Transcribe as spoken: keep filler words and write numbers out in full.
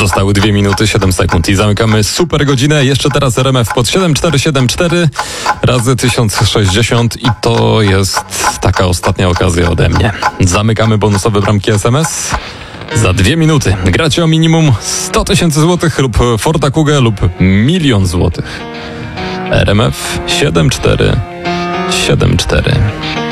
Zostały dwie minuty siedem sekund i zamykamy super godzinę. Jeszcze teraz R M F pod siedem cztery siedem cztery razy tysiąc sześćdziesiąt i to jest taka ostatnia okazja ode mnie. Zamykamy bonusowe bramki S M S. Za dwie minuty gracie o minimum sto tysięcy złotych lub Forda Kugę lub milion złotych. R M F siedem cztery siedem cztery.